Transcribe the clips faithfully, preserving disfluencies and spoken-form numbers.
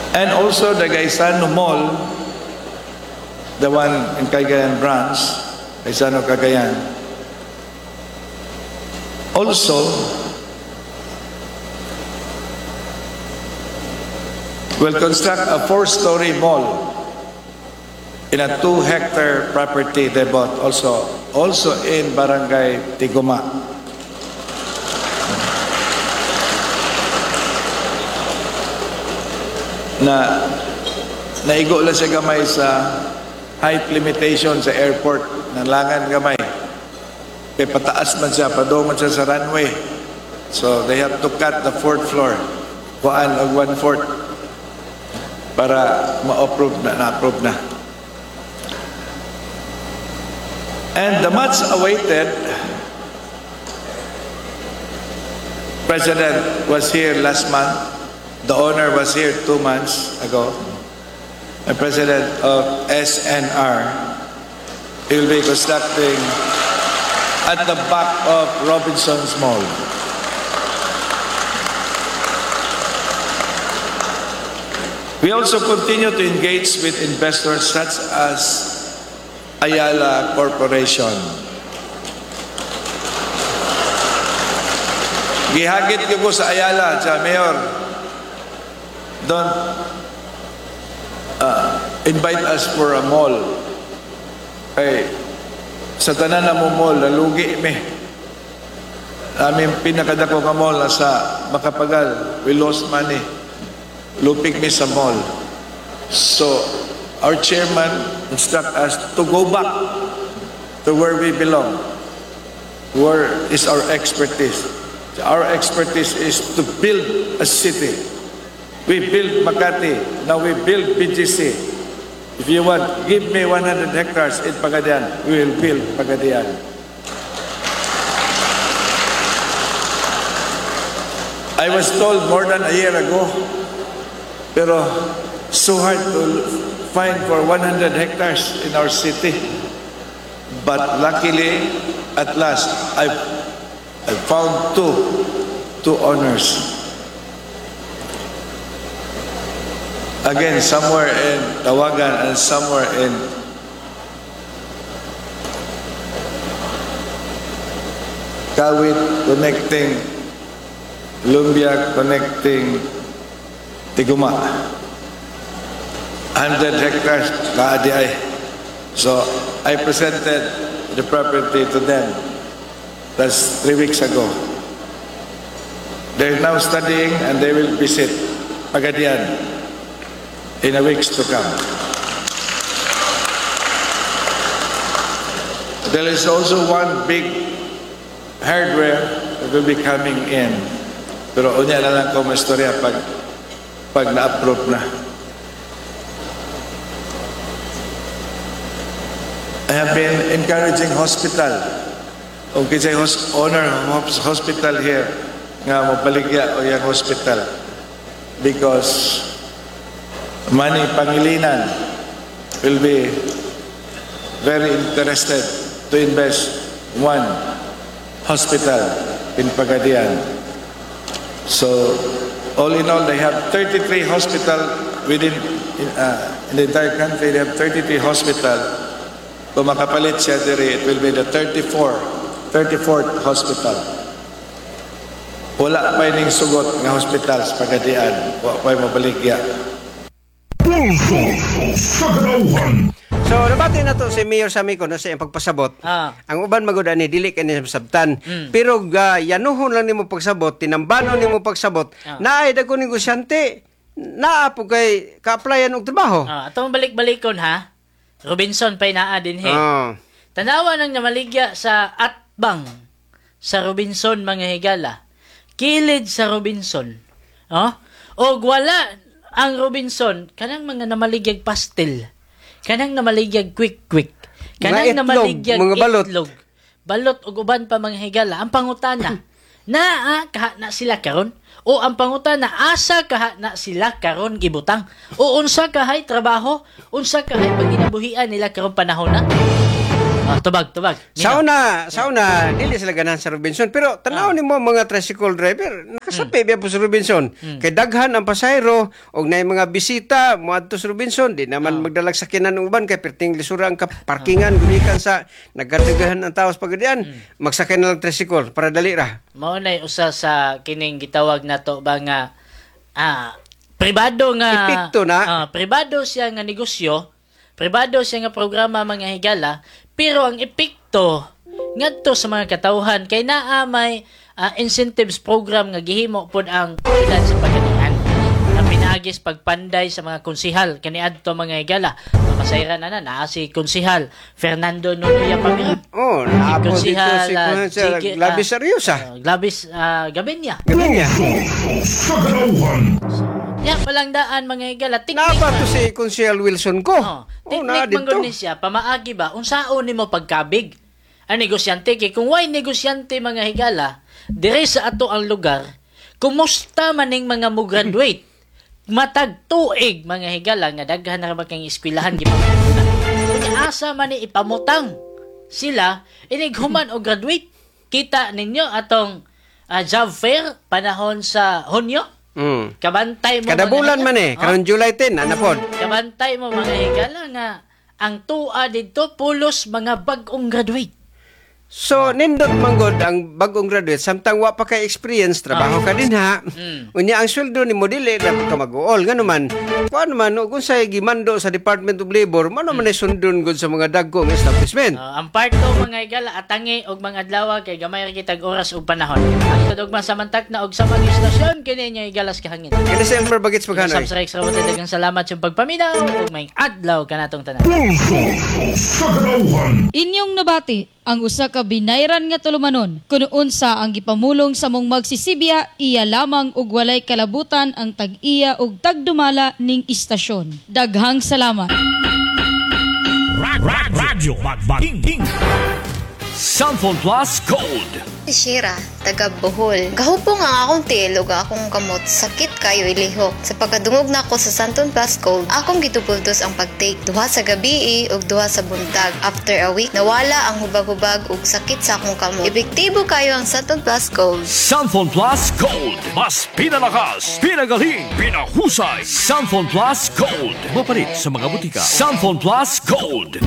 And also the Gaisano Mall, the one in Cagayan branch, Gaisano Cagayan, also will construct a four-story mall in a two-hectare property they bought also, also in Barangay Tiguma. Na naigo lang siya gamay sa height limitation sa airport, nalangan gamay. Kaya pataas man siya, padungan siya sa runway. So they have to cut the fourth floor, kuan og one-fourth, para ma-approve na, na-approve na. And the much awaited President was here last month. The owner was here two months ago. The president of S N R. He will be constructing at the back of Robinson's Mall. We also continue to engage with investors such as Ayala Corporation. Gihagit ko sa Ayala, sa Mayor, don't uh, invite us for a mall. Ay, sa tanan na mo mall, nalugi me. Aming pinakadako ka mall sa Makapagal, we lost money. Lupig me sa mall. So, our chairman instruct us to go back to where we belong. Where is our expertise? Our expertise is to build a city. We build Makati, now we build B G C. If you want, give me one hundred hectares in Pagadian, we will build Pagadian. I was told more than a year ago, pero so hard to find for one hundred hectares in our city. But luckily, at last, I I found two, two owners. Again, somewhere in Tawagan and somewhere in Kawit, connecting Lumbia, connecting Tiguma. one hundred hectares, kaadi ay. So, I presented the property to them. That's three weeks ago. They're now studying and they will visit Pagadian in the weeks to come. There is also one big hardware that will be coming in. Pero unya na lang ko mastorya pag pag na-approve na. I have been encouraging hospital. Kung kisay owner of hospital here, nga mabaligya o yung hospital. Because Manny Pangilinan will be very interested to invest one hospital in Pagadian. So, all in all, they have thirty-three hospitals within in, uh, in the entire country. They have thirty-three hospitals. Kung makapalit siya diri, it will be the thirty-fourth hospital. Wala pa ining sugot nga hospital sa Pagadian. Wala pa mabaligya. So, nabati na to si Mayor Samico na sa iyang pagpasabot. Ah. Ang uban maguda ni dili ka niya sabtan. Mm. Pero uh, yanuhon lang nimo pagsabot, tinambano nimo pagsabot. Ah. Naay dagko negosyante. Naa po kay ka-applyan og trabaho. Ah, atong balik-balikon ha. Robinson pay naa din he. Ah. Tanawa nang namaligya sa atbang sa Robinson mga higala. Kilid sa Robinson. Oh? Og wala ang Robinson kanang mga namaligyag pastel. Kanang namaligyag quick-quick. Kanang itlog, namaligyag mga balot. itlog. Balot og uban pa mga higala. Ang pangutana, naa kaha na sila karon? O ang pangutana, asa kaha na sila karon gibutang? O unsa kahay trabaho? Unsa kahay paginabuhian nila karon panahon na? Ah, tubag, tubag. Sa una, sa una, dili sila ganahan sa Robinson. Pero tanaw ni mo mga tricycle driver, nakasapi biya po sa Robinson. Kay daghan ang pasahero, og na mga bisita, muadto sa Robinson, di naman magdalag sakyanan ng uban, kay perting lisura ang kap- parkingan, gumikan sa nagkadagahan ang tawas pagadian, magsakay na lang tricycle para dali ra. Mao nay usa sa kining gitawag nato ba nga ah pribado nga Epekto na. ah, pribado siya nga negosyo, pribado siya nga programa mga higala, pero ang epekto ngadto sa mga katawhan kay naa may ah, incentives program nga gihimo pod ang syudad sa pagganihan. Ang pinagis pagpanday sa mga konsihal kaniadto mga higala. Masayran na na naa si konsihal Fernando Nonoya Pamira. Oh, naabot dito si Konsihal, ah, Kuya sa Sige, Labis ah, Seryosa. ah, Glabis ah, Gabenya. Ganun niya. Ya, palang daan mga higala. Tiktik Naapa man. to si Consiel Wilson ko. Oh, Oh, tiktik na man dito. gud ni siya. Pamaagi ba? Unsaon nimo pagkabig? Ang negosyante kay kung way negosyante mga higala, dire sa ato ang lugar, kumusta maning mga mo graduate? Matag tuig mga higala nga daghan na ra kang eskwelahan gipamuna. Kung asa man ni ipamutang sila inig human o graduate. Kita ninyo atong ah, job fair panahon sa Hunyo. Mm. Kabantay mo Kada mga bulan higala. man eh, Oh. karon July tenth, ana pod. Kabantay mo mga higala nga ang tua dito pulos mga bag-ong graduate. So, nindot manggod ang bagong graduate, samtang wa pa kay experience, trabaho ka din ha. Mm. Unya, ang sweldo ni mo dili na ka mag-uol. Nga naman, paano man, no, kung sa'y gimando sa Department of Labor, mano man ay sundon gud sa mga dagkong establishment. Uh, ang part ko mga higala atangi og mga adlaw kay gamay ra kitag oras ug panahon. Ang tudog man samantak na og sa mga istasyon kini nya higalas kahangin. Kaya sa Elmer Bagets maghanoy. Subscribe sa mga daghang salamat sa pagpaminaw ug may adlaw kanatong tanan. Inyong nabati ang usa ka binayran nga tulumanon kuno unsa ang gipamulong sa mong magsisibya iya lamang og walay kalabutan ang tag-iya og tagdumala ning istasyon. Daghang salamat. Radyo Magbating Samphon Plus Gold. Si Shira, taga Bohol. Gahupong ang akong tiil ug akong kamot, sakit kayo ilihok. Sa pagkadungog na ako sa Santon Plus Gold, akong gitupultos ang pagtake duha sa gabi ug duha sa buntag. After a week, nawala ang hubag-hubag ug sakit sa akong kamot. Epektibo kayo ang Santon Plus Gold. Samphon Plus Gold. Mas pinalakas, pinagaling, pinahusay. Samphon Plus Gold. Mapalit sa mga butika. Samphon Plus Gold.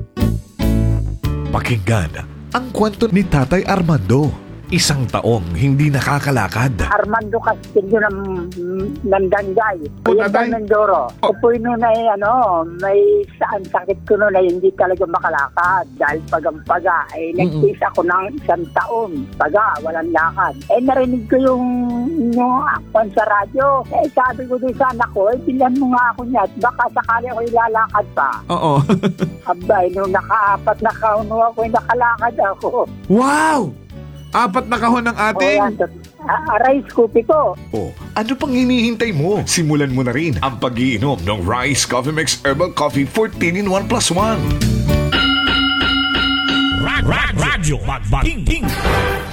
Pakinggan ang kwento ni Tatay Armando. Isang taong hindi nakakalakad. Armando Castillo ng Nandangay. O, Kuya tatay? Mindoro. Ako po noon ay ano, may saan sakit ko noon ay hindi talaga makalakad. Dahil pagampaga, ay nagtis ako ng isang taon. Paga, walang lakad. Eh narinig ko yung yung akwan sa radyo. Eh sabi ko din sa anak ko, eh bilhan mo nga ako niya. Baka sakali ako ilalakad pa. Oo. Abay, nung nakaapat na kauno ako, nakalakad ako. Wow! Apat na kahon ng O ating. yan, ah, rice cookie ko. Oh, ano pang hinihintay mo? Simulan mo na rin ang pag-iinom ng Rice Coffee Mix Herbal Coffee fourteen in one plus one. Radyo Magbating